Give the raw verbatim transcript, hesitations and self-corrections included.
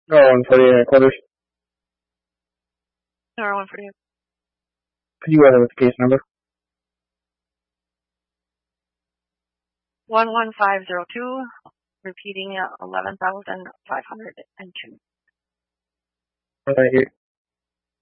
No, one forty-eight quarters. Nora one forty-eight. Could you go ahead with the case number? One one five zero two. Repeating eleven thousand five hundred and two. Thank you.